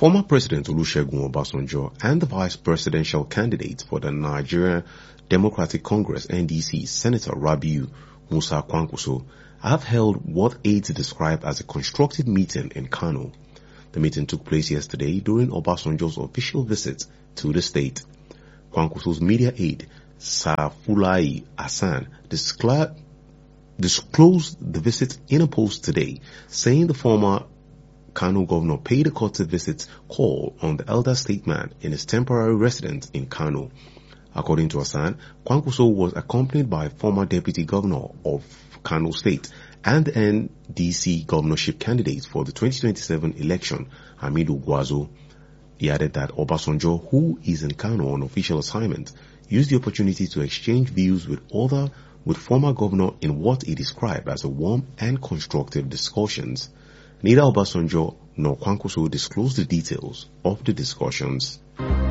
Former President Olusegun Obasanjo and the vice presidential candidate for the Nigerian Democratic Congress (NDC), Senator Rabiu Musa Kwankwaso, have held what aides described as a constructive meeting in Kano. The meeting took place yesterday during Obasanjo's official visit to the state. Kwankwaso's media aide, Safulai Hassan, disclosed the visit in a post today, saying the former Kano governor paid a courtesy visit call on the elder statesman in his temporary residence in Kano. According to Hassan, Kwankwaso was accompanied by former deputy governor of Kano State and the NDC governorship candidate for the 2027 election, Hamidu Gwazo. He added that Obasanjo, who is in Kano on official assignment, used the opportunity to exchange views with former governor in what he described as a warm and constructive discussions. Neither Obasanjo nor Kwankwaso disclosed the details of the discussions.